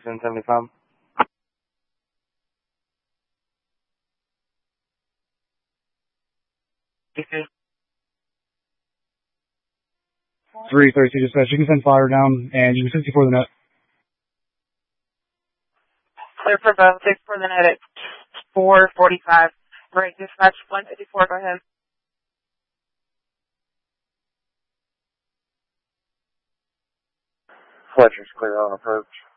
1075. DC. 332 dispatch, you can send fire down, and you can 64 the net. Clear for both, 64 the net at 445. Right, dispatch 154, go ahead. Fletcher's clear on approach.